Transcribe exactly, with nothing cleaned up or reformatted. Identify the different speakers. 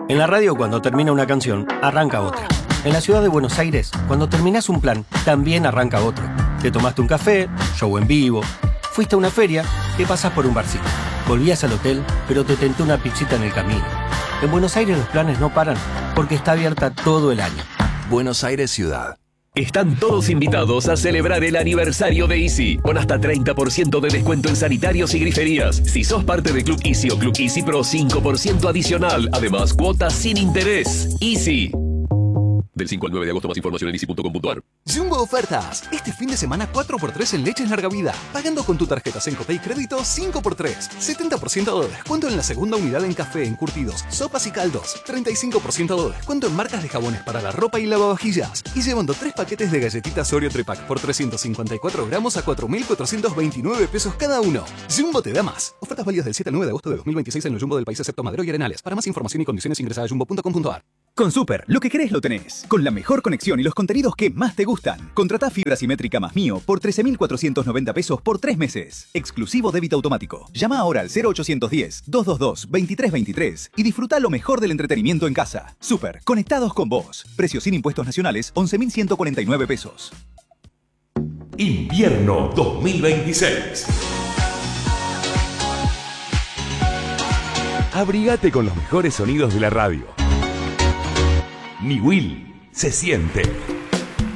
Speaker 1: En la radio, cuando termina una canción, arranca otra. En la ciudad de Buenos Aires, cuando terminás un plan, también arranca otro. Te tomaste un café, show en vivo, fuiste a una feria, te pasás por un barcito. Volvías al hotel, pero te tentó una pizzita en el camino. En Buenos Aires los planes no paran, porque está abierta todo el año.
Speaker 2: Buenos Aires Ciudad.
Speaker 3: Están todos invitados a celebrar el aniversario de Easy, con hasta treinta por ciento de descuento en sanitarios y griferías. Si sos parte de Club Easy o Club Easy Pro, cinco por ciento adicional. Además, cuotas sin interés. Easy. Del cinco al nueve de agosto, más información en easy punto com punto ar.
Speaker 4: Jumbo Ofertas. Este fin de semana cuatro por tres en leches larga vida. Pagando con tu tarjeta Sencote y crédito cinco por tres. setenta por ciento de descuento en la segunda unidad en café, encurtidos, sopas y caldos. treinta y cinco por ciento de descuento en marcas de jabones para la ropa y lavavajillas. Y llevando tres paquetes de galletitas Oreo Trepac por trescientos cincuenta y cuatro gramos a cuatro mil cuatrocientos veintinueve pesos cada uno. Jumbo te da más. Ofertas válidas del siete al nueve de agosto de dos mil veintiséis en el Jumbo del país excepto Madero y Arenales. Para más información y condiciones ingresa a jumbo punto com punto ar.
Speaker 5: Con Super, lo que querés lo tenés. Con la mejor conexión y los contenidos que más te gustan. Contratá fibra simétrica más mío por trece mil cuatrocientos noventa pesos por tres meses. Exclusivo débito automático. Llama ahora al cero ochocientos diez, doscientos veintidós, veintitrés veintitrés y disfruta lo mejor del entretenimiento en casa. Super, conectados con vos. Precio sin impuestos nacionales, once mil ciento cuarenta y nueve pesos.
Speaker 6: Invierno dos mil veintiséis. Abrigate con los mejores sonidos de la radio. Niwil se siente.